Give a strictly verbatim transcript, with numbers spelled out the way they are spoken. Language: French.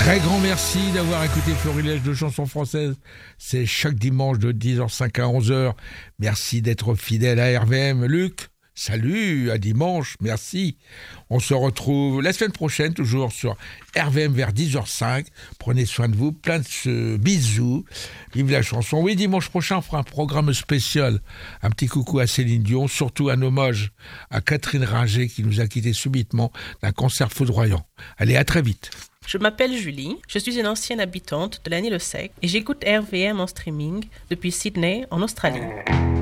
Très grand merci d'avoir écouté Florilège de chansons françaises. C'est chaque dimanche de dix heures cinq à onze heures. Merci d'être fidèle à R V M. Luc, salut, à dimanche, merci. On se retrouve la semaine prochaine, toujours sur R V M vers dix heures cinq. Prenez soin de vous, plein de ce bisous. Vive la chanson. Oui, dimanche prochain, on fera un programme spécial. Un petit coucou à Céline Dion, surtout un hommage à Catherine Ringer qui nous a quittés subitement d'un cancer foudroyant. Allez, à très vite. Je m'appelle Julie, je suis une ancienne habitante de l'Annie-le-Sec et j'écoute R V M en streaming depuis Sydney, en Australie.